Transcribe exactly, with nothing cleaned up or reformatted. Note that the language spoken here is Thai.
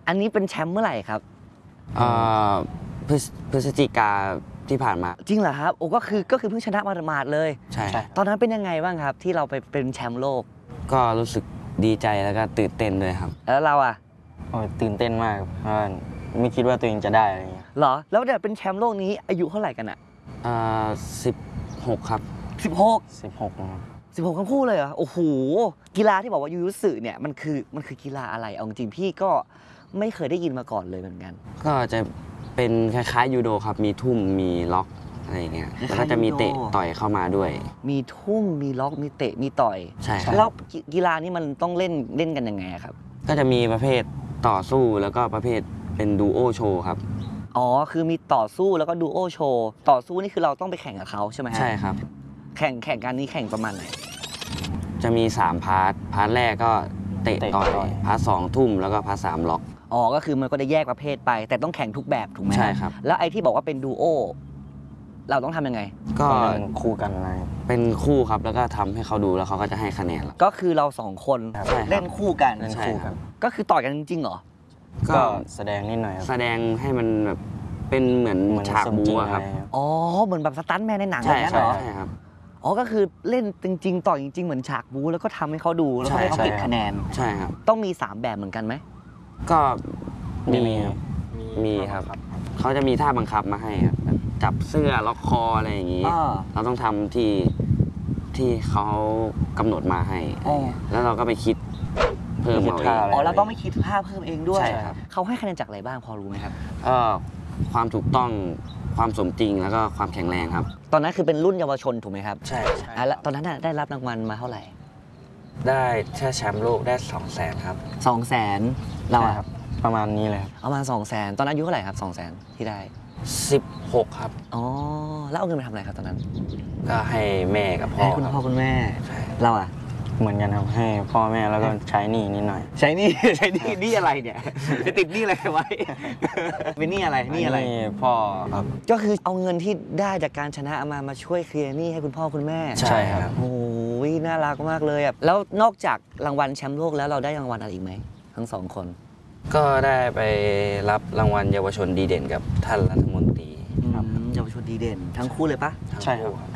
อันนี้เป็นแชมป์เมื่อไหร่ครับพฤศจิกาที่ผ่านมาจริงเหรอครับโอ้ก็คือก็คือเพิ่งชนะมาหมาดเลยใช่ตอนนั้นเป็นยังไงบ้างครับที่เราไปเป็นแชมป์โลกก็รู้สึกดีใจแล้วก็ตื่นเต้นด้วยครับแล้วเราอ่ะโอ้ตื่นเต้นมากเพราะไม่คิดว่าตัวเองจะได้อะไรเงี้ยเหรอแล้วเดี๋ยวเป็นแชมป์โลกนี้อายุเท่าไหร่กันอ่ะอ่าสิบหกครับสิบหกสิบหกครับสิบหกทั้งคู่เลยเหรอโอ้โหกีฬาที่บอกว่ายูยุสึเนี่ยมันคือมันคือกีฬาอะไรเอาจริงพี่ก็ไม่เคยได้ยินมาก่อนเลยเหมือนกันก็จะเป็นคล้ายๆยูโดครับมีทุ่มมีล็อกอะไรเงี้ยแล้วก็จะมีเตะต่อยเข้ามาด้วยมีทุ่มมีล็อกมีเตะมีต่อยใช่แล้วกีฬานี้มันต้องเล่นเล่นกันยังไงครับก็จะมีประเภทต่อสู้แล้วก็ประเภทเป็นดูโอโชว์ครับอ๋อคือมีต่อสู้แล้วก็ดูโอโชว์ต่อสู้นี่คือเราต้องไปแข่งกับเขาใช่ไหมใช่ครับแข่งแข่งกันนี้แข่งประมาณไหนจะมีสามพาร์ทพาร์ทแรกก็เตะต่อยพาร์ทสองทุ่มแล้วก็พาร์ทสามล็อกอ๋อก็คือมันก็จะแยกประเภทไปแต่ต้องแข่งทุกแบบถูกไหมใช่ครับแล้วไอ้ที่บอกว่าเป็นดูโอเราต้องทำยังไงก็คู่กันอะไรเป็นคู่ครับแล้วก็ทำให้เขาดูแล้วเขาก็จะให้คะแนนเราก็คือเราสองคนเล่นคู่กันใช่ครับก็คือต่อยกันจริงๆเหรอก็แสดงนิดหน่อยแสดงให้มันแบบเป็นเหมือนฉากบู๊ครับอ๋อเหมือนแบบสตันท์แมนในหนังอะไรนั่นเหรอใช่ครับอ๋อก็คือเล่นจริงๆต่อยจริงๆเหมือนฉากบู๊แล้วก็ทำให้เขาดูแล้วก็ให้เขาเก็บคะแนนใช่ครับต้องมีสามแบบเหมือนกันไหมก็มีมีครับเขาจะมีท่าบังคับมาให้ครับจับเสื้อล็อกคออะไรอย่างนี้เราต้องทำที่ที่เขากำหนดมาให้แล้วเราก็ไปคิดเพิ่มเอาเองอ๋อเราต้องไม่คิดท่าเพิ่มเองด้วยเขาให้คะแนนจากอะไรบ้างพอรู้ไหมครับเออความถูกต้องความสมจริงแล้วก็ความแข็งแรงครับตอนนั้นคือเป็นรุ่นเยาวชนถูกไหมครับใช่แล้วตอนนั้นได้รับรางวัลมาเท่าไหร่ได้แค่แชมป์โลกได้สองแสนครับสองแสนเราอะประมาณนี้เลยประมาณสองแสนตอนนั้นอายุเท่าไหร่ครับสองแสนที่ได้สิบหกครับอ๋อแล้วเอาเงินไปทำอะไรครับตอนนั้นก็ให้แม่กับพ่อให้คุณพ่อคุณแม่เราอะเหมือนกันครับให้พ่อแม่แล้วก็ใช้หนี้นิดหน่อยใช้หนี้ใช้หนี้หนี้อะไรเนี่ยจะติดหนี้อะไรไว้เป็นหนี้อะไรหนี้อะไรพ่อครับก็คือเอาเงินที่ได้จากการชนะมามาช่วยเคลียร์หนี้ให้คุณพ่อคุณแม่ใช่ครับโอ้ยน่ารักมากเลยอ่ะแล้วนอกจากรางวัลแชมป์โลกแล้วเราได้รางวัลอะไรอีกไหมทั้งสองคนก็ได้ไปรับรางวัลเยาวชนดีเด่นกับท่านรัฐมนตรีเยาวชนดีเด่นทั้งคู่เลยปะใช่ครับ